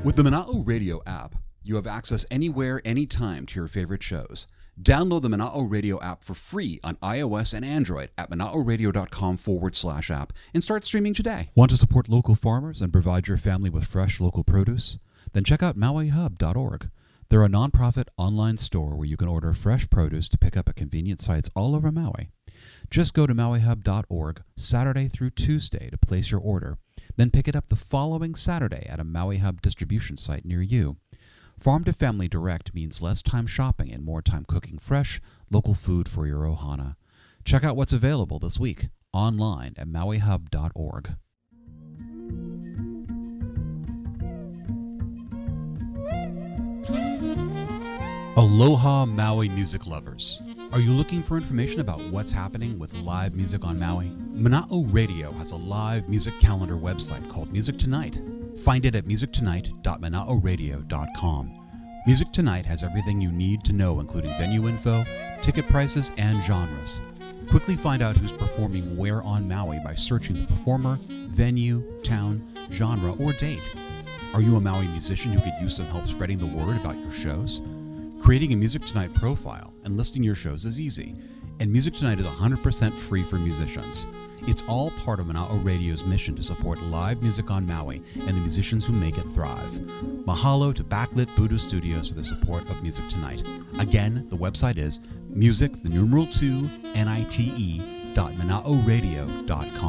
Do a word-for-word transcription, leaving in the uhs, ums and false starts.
With the Mana'o Radio app, you have access anywhere, anytime to your favorite shows. Download the Mana'o Radio app for free on iOS and Android at mana'oradio.com forward slash app and start streaming today. Want to support local farmers and provide your family with fresh local produce? Then check out maui hub dot org. They're a nonprofit online store where you can order fresh produce to pick up at convenient sites all over Maui. Just go to maui hub dot org Saturday through Tuesday to place your order. Then pick it up the following Saturday at a Maui Hub distribution site near you. Farm to Family Direct means less time shopping and more time cooking fresh, local food for your ohana. Check out what's available this week online at maui hub dot org. Aloha Maui music lovers. Are you looking for information about what's happening with live music on Maui? Mana'o Radio has a live music calendar website called Music Tonight. Find it at music tonight dot mana'o radio dot com. Music Tonight has everything you need to know, including venue info, ticket prices, and genres. Quickly find out who's performing where on Maui by searching the performer, venue, town, genre, or date. Are you a Maui musician who could use some help spreading the word about your shows? Creating a Music Tonight profile and listing your shows is easy, and Music Tonight is one hundred percent free for musicians. It's all part of Mana'o Radio's mission to support live music on Maui and the musicians who make it thrive. Mahalo to Backlit Buddha Studios for the support of Music Tonight. Again, the website is music, the numeral two, N I T E, dot mana'o radio dot com.